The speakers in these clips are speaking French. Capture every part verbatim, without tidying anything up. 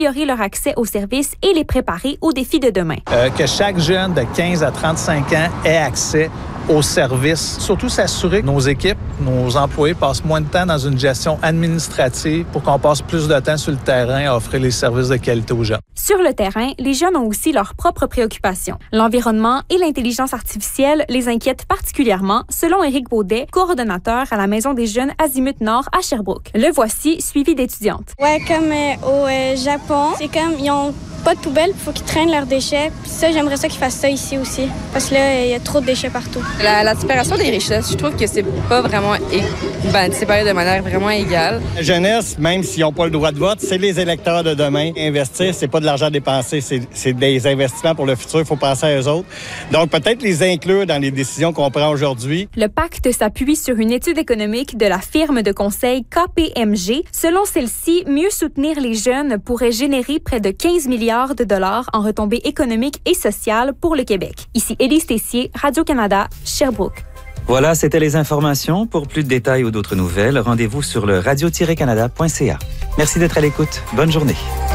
améliorer leur accès aux services et les préparer aux défis de demain. Euh, que chaque jeune de quinze à trente-cinq ans ait accès aux services. Surtout s'assurer que nos équipes, nos employés passent moins de temps dans une gestion administrative pour qu'on passe plus de temps sur le terrain à offrir les services de qualité aux jeunes. Sur le terrain, les jeunes ont aussi leurs propres préoccupations. L'environnement et l'intelligence artificielle les inquiètent particulièrement, selon Éric Baudet, coordonnateur à la Maison des jeunes Azimut Nord à Sherbrooke. Le voici, suivi d'étudiantes. Ouais, comme euh, au euh, Japon, c'est comme ils ont pas de poubelle, il faut qu'ils traînent leurs déchets. Puis ça, j'aimerais ça qu'ils fassent ça ici aussi, parce que là, il y a trop de déchets partout. La, la séparation des richesses, je trouve que c'est pas vraiment é- ben, séparé de manière vraiment égale. La jeunesse, même s'ils n'ont pas le droit de vote, c'est les électeurs de demain. Investir, c'est pas de l'argent dépensé, c'est, c'est des investissements pour le futur. Il faut penser à eux autres. Donc, peut-être les inclure dans les décisions qu'on prend aujourd'hui. Le pacte s'appuie sur une étude économique de la firme de conseil K P M G. Selon celle-ci, mieux soutenir les jeunes pourrait générer près de quinze milliards de dollars en retombées économiques et sociales pour le Québec. Ici Élise Tessier, Radio-Canada, Sherbrooke. Voilà, c'était les informations. Pour plus de détails ou d'autres nouvelles, rendez-vous sur le radio tiret canada point c a. Merci d'être à l'écoute. Bonne journée.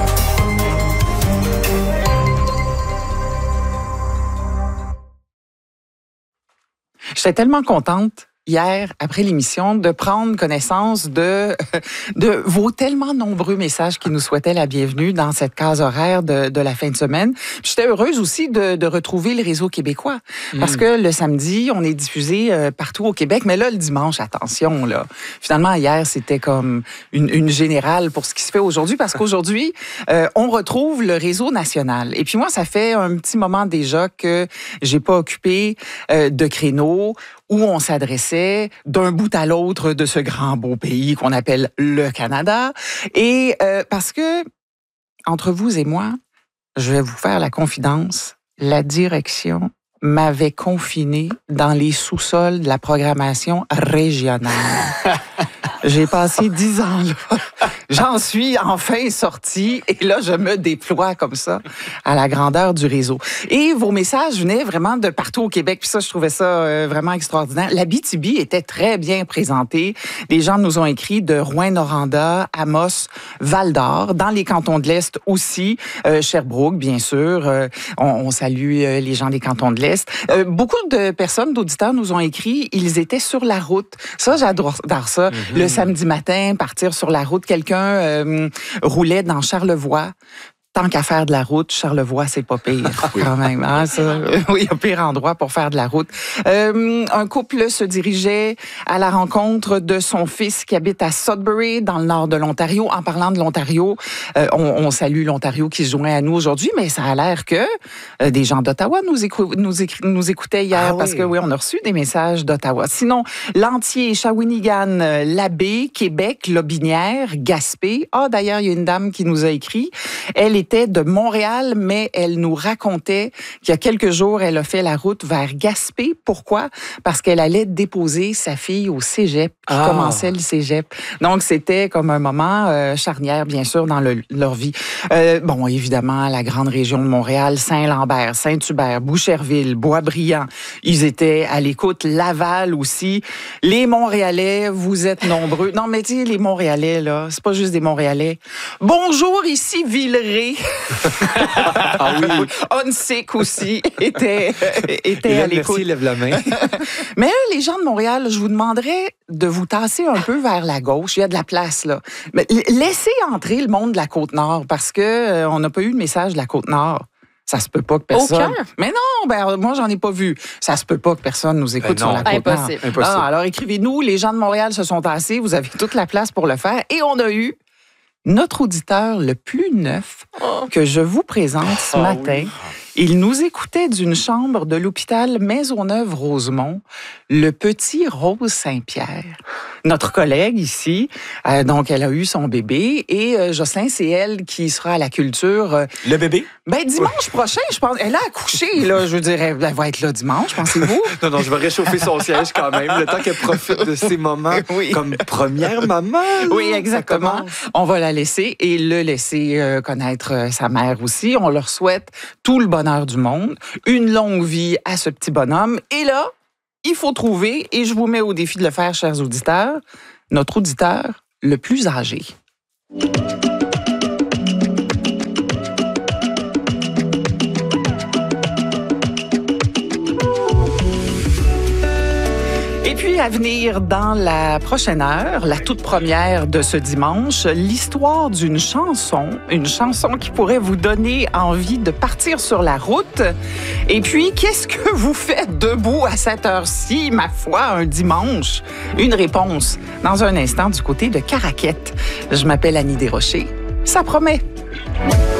J'étais tellement contente hier, après l'émission, de prendre connaissance de, de vos tellement nombreux messages qui nous souhaitaient la bienvenue dans cette case horaire de, de la fin de semaine. J'étais heureuse aussi de, de retrouver le réseau québécois. Parce mmh. que le samedi, on est diffusé euh, partout au Québec. Mais là, le dimanche, attention, là. Finalement, hier, c'était comme une, une générale pour ce qui se fait aujourd'hui. Parce qu'aujourd'hui, euh, on retrouve le réseau national. Et puis moi, ça fait un petit moment déjà que j'ai pas occupé euh, de créneau où on s'adressait d'un bout à l'autre de ce grand beau pays qu'on appelle le Canada. Et euh, parce que, entre vous et moi, je vais vous faire la confidence, la direction m'avait confiné dans les sous-sols de la programmation régionale. J'ai passé dix ans là. J'en suis enfin sortie et là, je me déploie comme ça à la grandeur du réseau. Et vos messages venaient vraiment de partout au Québec. Puis ça, je trouvais ça euh, vraiment extraordinaire. L'Abitibi était très bien présentée. Les gens nous ont écrit de Rouyn-Noranda, Amos, Val-d'Or, dans les cantons de l'Est aussi, euh, Sherbrooke, bien sûr. Euh, on, on salue euh, les gens des cantons de l'Est. Euh, beaucoup de personnes, d'auditeurs, nous ont écrit, ils étaient sur la route. Ça, j'adore ça. Mm-hmm. Le samedi matin, partir sur la route, quelqu'un euh, roulait dans Charlevoix. Tant qu'à faire de la route, Charlevoix, c'est pas pire, oui. Quand même. Hein, ça? Oui, il y a pire endroit pour faire de la route. Euh, un couple se dirigeait à la rencontre de son fils qui habite à Sudbury, dans le nord de l'Ontario. En parlant de l'Ontario, euh, on, on salue l'Ontario qui se joint à nous aujourd'hui, mais ça a l'air que euh, des gens d'Ottawa nous, écou- nous, écri- nous écoutaient hier, ah, parce oui. que oui, on a reçu des messages d'Ottawa. Sinon, Lantier, Shawinigan, euh, Labbé, Québec, Lobinière, Gaspé. Ah, d'ailleurs, il y a une dame qui nous a écrit. Elle est était de Montréal, mais elle nous racontait qu'il y a quelques jours, elle a fait la route vers Gaspé. Pourquoi? Parce qu'elle allait déposer sa fille au cégep, qui ah. commençait le cégep. Donc, c'était comme un moment euh, charnière, bien sûr, dans le, leur vie. Euh, bon, évidemment, la grande région de Montréal, Saint-Lambert, Saint-Hubert, Boucherville, Boisbriand, ils étaient à l'écoute. Laval aussi. Les Montréalais, vous êtes nombreux. Non, mais tu sais, les Montréalais, là, c'est pas juste des Montréalais. Bonjour, ici Villeray. Ah oui. Onsic aussi était, était à l'écoute. Merci, lève la main. Mais eux, les gens de Montréal, je vous demanderais de vous tasser un peu vers la gauche. Il y a de la place, là. Mais laissez entrer le monde de la Côte-Nord parce que euh, on n'a pas eu de message de la Côte-Nord. Ça se peut pas que personne... Aucun? Mais non, ben moi, j'en ai pas vu. Ça se peut pas que personne nous écoute ben non, sur la Côte-Nord. Impossible. Impossible. Ah, alors, écrivez-nous. Les gens de Montréal se sont tassés. Vous avez toute la place pour le faire. Et on a eu notre auditeur le plus neuf que je vous présente ce matin. Oh oui. Il nous écoutait d'une chambre de l'hôpital Maisonneuve-Rosemont, le petit Rose Saint-Pierre. Notre collègue ici, euh, donc elle a eu son bébé et euh, Jocelyn, c'est elle qui sera à la culture. Euh, le bébé? Ben dimanche prochain, je pense. Elle a accouché, là, je dirais. Elle va être là dimanche, pensez-vous? non, non, je vais réchauffer son siège quand même, le temps qu'elle profite de ces moments oui. comme première maman. Oui, exactement. On va la laisser et le laisser euh, connaître euh, sa mère aussi. On leur souhaite tout le bonheur du monde, une longue vie à ce petit bonhomme. Et là, il faut trouver, et je vous mets au défi de le faire, chers auditeurs, notre auditeur le plus âgé. puis, à venir dans la prochaine heure, la toute première de ce dimanche, l'histoire d'une chanson, une chanson qui pourrait vous donner envie de partir sur la route. Et puis, qu'est-ce que vous faites debout à cette heure-ci, ma foi, un dimanche? Une réponse dans un instant du côté de Caraquette. Je m'appelle Annie Desrochers. Ça promet.